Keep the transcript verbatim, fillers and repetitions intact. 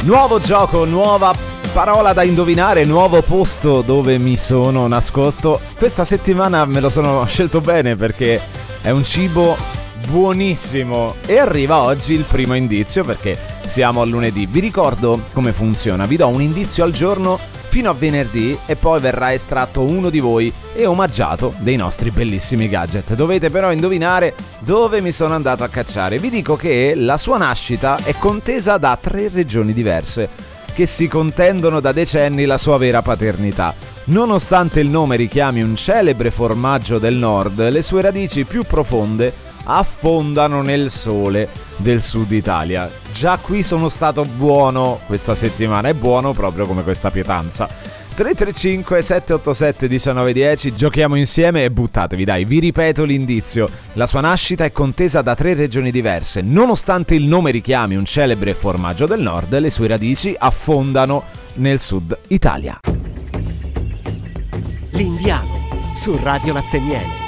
Nuovo gioco, nuova parola da indovinare, nuovo posto dove mi sono nascosto. Questa settimana me lo sono scelto bene perché è un cibo buonissimo e arriva oggi il primo indizio perché siamo a lunedì. Vi ricordo come funziona, vi do un indizio al giorno fino a venerdì e poi verrà estratto uno di voi e omaggiato dei nostri bellissimi gadget. Dovete però indovinare dove mi sono andato a cacciare. Vi dico che la sua nascita è contesa da tre regioni diverse che si contendono da decenni la sua vera paternità. Nonostante il nome richiami un celebre formaggio del nord, le sue radici più profonde affondano nel sole del sud Italia. Già qui sono stato buono questa settimana, è buono proprio come questa pietanza. Tre tre cinque sette otto sette uno nove uno zero, giochiamo insieme e buttatevi, dai. Vi ripeto l'indizio: la sua nascita è contesa da tre regioni diverse. Nonostante il nome richiami un celebre formaggio del nord, le sue radici affondano nel sud Italia. L'Indiano su Radio Latte Miele.